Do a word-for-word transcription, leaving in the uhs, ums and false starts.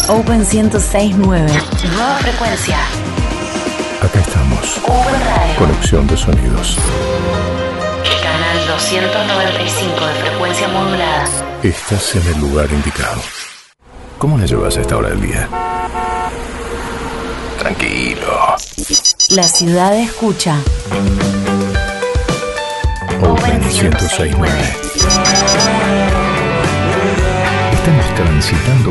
Open ciento seis punto nueve. Nueva frecuencia. Acá estamos. Open Radio. Conexión de sonidos. Canal doscientos noventa y cinco de frecuencia modulada. Estás en el lugar indicado. ¿Cómo la llevas a esta hora del día? Tranquilo. La ciudad escucha. Open ciento seis punto nueve. Estamos transitando